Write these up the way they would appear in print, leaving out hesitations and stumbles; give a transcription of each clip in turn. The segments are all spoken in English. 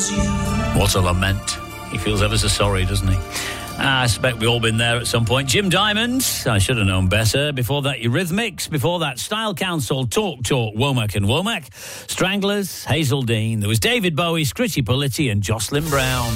What a lament. He feels ever so sorry, doesn't he? I suspect we've all been there at some point. Jim Diamond, I should have known better. Before that, Eurythmics. Before that, Style Council, Talk, Womack and Womack. Stranglers, Hazel Dean. There was David Bowie, Scritti Politti and Jocelyn Brown.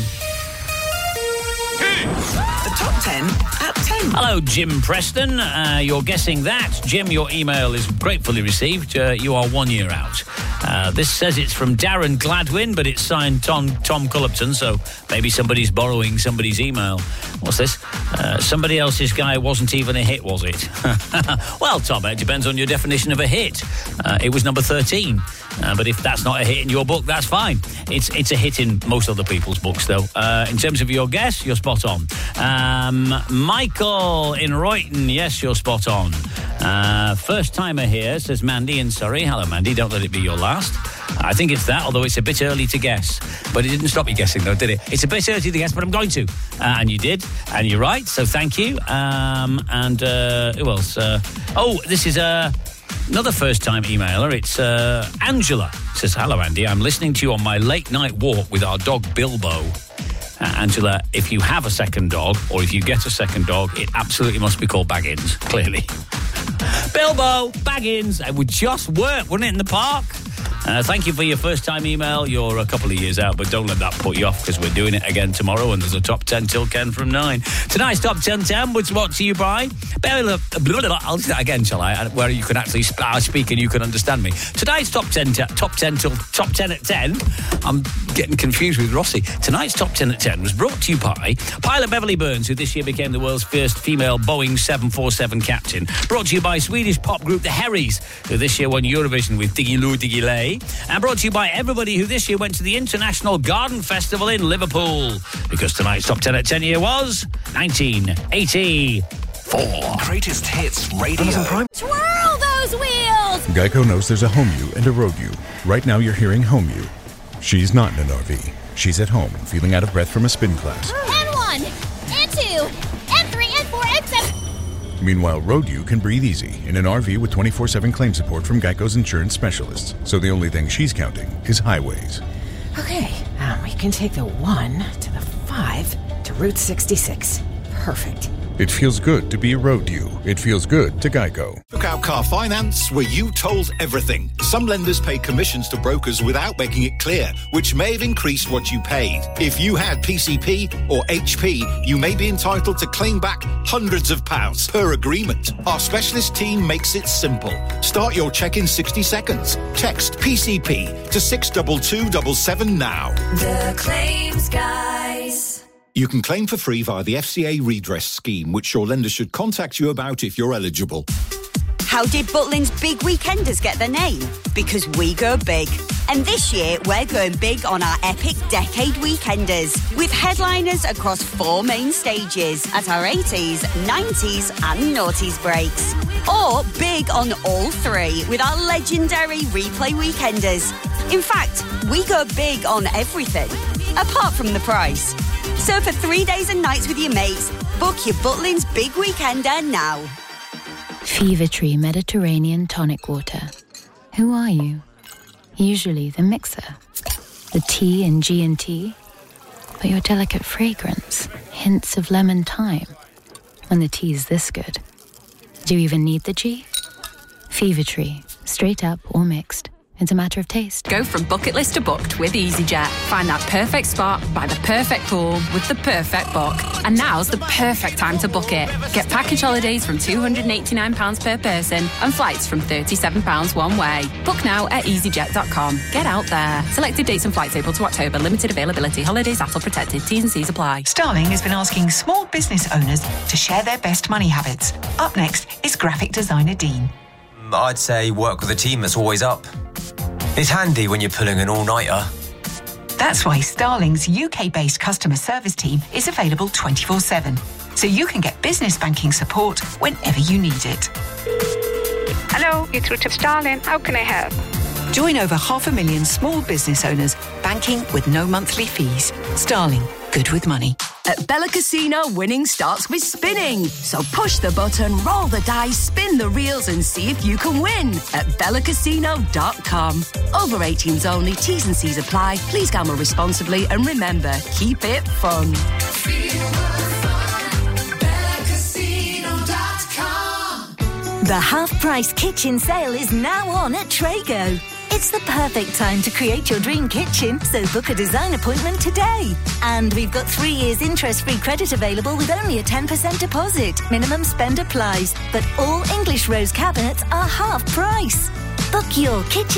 The top 10 at 10. Hello, Jim Preston. You're guessing that. Jim, your email is gratefully received. You are 1 year out. This says it's from Darren Gladwin, but it's signed Tom Cullerton, so maybe somebody's borrowing somebody's email. What's this? Somebody else's guy wasn't even a hit, was it? Well, Tom, it depends on your definition of a hit. It was number 13. But if that's not a hit in your book, that's fine. It's a hit in most other people's books, though. In terms of your guess, you're spot on. Michael in Royton, yes, you're spot on. First timer here, says Mandy in Surrey. Hello, Mandy, don't let it be your last. I think it's that, although it's a bit early to guess. But it didn't stop you guessing, though, did it? It's a bit early to guess, but I'm going to. And you did, and you're right, so thank you. And who else? This is another first-time emailer. It's Angela. Says, hello, Andy. I'm listening to you on my late-night walk with our dog, Bilbo. Angela, if you have a second dog, or if you get a second dog, it absolutely must be called Baggins, clearly. Bilbo, Baggins, it would just work, wouldn't it, in the park? Thank you for your first-time email. You're a couple of years out, but don't let that put you off, because we're doing it again tomorrow, and there's a top 10 till Ken from 9. Tonight's top 10 was brought to you by... I'll do that again, shall I? Where you can actually speak and you can understand me. Tonight's top 10 at 10. I'm getting confused with Rossi. Tonight's top 10 at 10 was brought to you by pilot Beverly Burns, who this year became the world's first female Boeing 747 captain. Brought to you by Swedish pop group The Herries, who this year won Eurovision with Diggy Loo Diggy Lay. And brought to you by everybody who this year went to the International Garden Festival in Liverpool, because tonight's top 10 at 10 year was 1984. Greatest hits radio. Twirl those wheels! Geico knows there's a home you and a road you. Right now you're hearing home you. She's not in an RV. She's at home, feeling out of breath from a spin class. N1, N2, N3, N4, N7... Meanwhile, road you can breathe easy in an RV with 24/7 claim support from Geico's insurance specialists. So the only thing she's counting is highways. Okay, we can take the 1 to the 5 to Route 66. Perfect. It feels good to be a road you. It feels good to Geico. Look out Car Finance, where you told everything. Some lenders pay commissions to brokers without making it clear, which may have increased what you paid. If you had PCP or HP, you may be entitled to claim back hundreds of pounds per agreement. Our specialist team makes it simple. Start your check in 60 seconds. Text PCP to 62277 now. The Claims Guys. You can claim for free via the FCA redress scheme, which your lender should contact you about if you're eligible. How did Butlins Big Weekenders get their name? Because we go big. And this year, we're going big on our epic Decade Weekenders, with headliners across 4 main stages at our 80s, 90s and noughties breaks. Or big on all 3 with our legendary Replay Weekenders. In fact, we go big on everything, apart from the price. So for 3 days and nights with your mates, book your Butlins Big Weekender now. Fever Tree Mediterranean Tonic Water. Who are you? Usually the mixer, the T in G&T, but your delicate fragrance, hints of lemon thyme. When the tea's this good, do you even need the G? Fever Tree, straight up or mixed. It's a matter of taste. Go from bucket list to booked with EasyJet. Find that perfect spot by the perfect pool with the perfect book. And now's the perfect time to book it. Get package holidays from £289 per person and flights from £37 one way. Book now at easyjet.com. Get out there. Selected dates and flights April to October. Limited availability. Holidays ATOL protected. T's and C's apply. Starling has been asking small business owners to share their best money habits. Up next is graphic designer Dean. I'd say work with a team that's always up. It's handy when you're pulling an all-nighter. That's why Starling's UK-based customer service team is available 24/7, so you can get business banking support whenever you need it. Hello, you're through to Starling. How can I help? Join over 500,000 small business owners banking with no monthly fees. Starling, good with money. At Bella Casino, winning starts with spinning. So push the button, roll the dice, spin the reels and see if you can win at bellacasino.com. Over 18s only, T's and C's apply. Please gamble responsibly and remember, keep it fun. The half-price kitchen sale is now on at Trago. It's the perfect time to create your dream kitchen, so book a design appointment today. And we've got 3 years interest-free credit available with only a 10% deposit. Minimum spend applies, but all English rose cabinets are half price. Book your kitchen